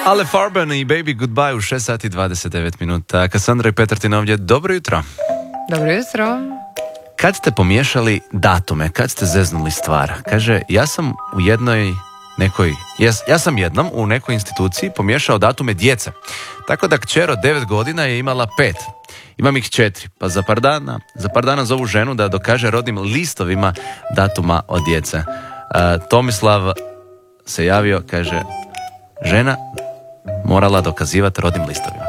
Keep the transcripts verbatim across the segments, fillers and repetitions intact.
Ale Farben i Baby Goodbye u šest sati dvadeset devet minuta. Kassandra i Petartin ovdje. Dobro jutro. Dobro jutro. Kad ste pomiješali datume, kad ste zeznuli stvar? Kaže, ja sam u jednoj nekoj, ja, ja sam jednom u nekoj instituciji pomiješao datume djece. Tako da kćer od devet godina je imala pet. Imam ih četiri, pa za par dana, za par dana zovu ženu da dokaže rodnim listovima datuma od djece. Uh, Tomislav se javio, kaže, žena morala dokazivati rodnim listovima.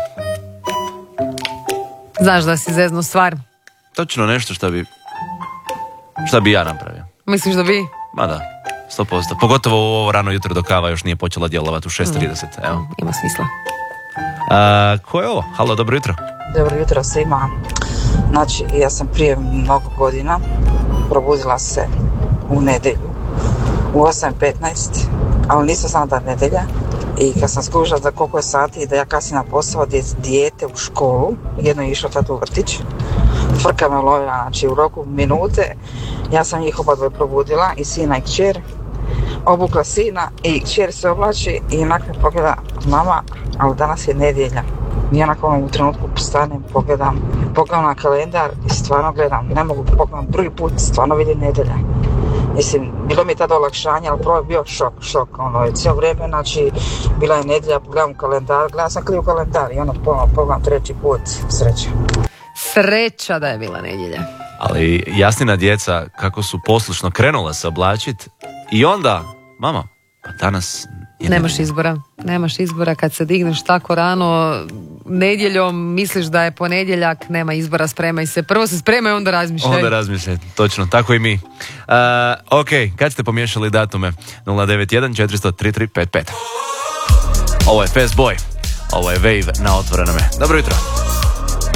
Znaš da si zeznu stvar? Točno nešto što bi što bi ja napravio. Misliš da bi? Ma da, sto posto. Pogotovo u ovo rano jutro dok kava još nije počela djelovati u šest trideset. Evo. Ima smisla. A, ko je ovo? Halo, dobro jutro. Dobro jutro svima. Znači, ja sam prije mnogo godina probudila se u nedjelju u osam petnaest, ali nisam znala da je nedjelja. I kad sam skužila za koliko je sati i da ja kasnim na posao, gdje je dijete u školu, jedno je išlo tad u vrtić, frka me lovila, znači u roku minute, ja sam njih oba dvoje probudila, i sina i kćer, obukla sina i kćer se oblači i onak me pogleda, mama, ali danas je nedjelja. I onako u trenutku postanem, pogledam, pogledam na kalendar i stvarno gledam, ne mogu pogledam drugi put, stvarno vidim nedjelja. Mislim, bilo mi je tada olakšanje, ali prvo je bio šok, šok, ono, i cijelo vrijeme, znači, bila je nedjelja, pogledam kalendar, gledam sam krivo kalendar i ono, pogledam treći put, sreća. Sreća da je bila nedjelja. Ali Jasnina djeca, kako su poslušno krenula se oblačit, i onda, mama, pa danas je Nemaš nedjelja. izbora, nemaš izbora kad se digneš tako rano, nedjeljom, misliš da je ponedjeljak, nema izbora, spremaj se. Prvo se spremaj, onda razmišljaj. Onda razmišljaj, točno, tako i mi. Uh, ok, kad ste pomiješali datume? nula devet jedan četiri nula nula tri tri pet pet. Ovo je Fast Boy, ovo je Wave na Otvorenome. Dobro jutro.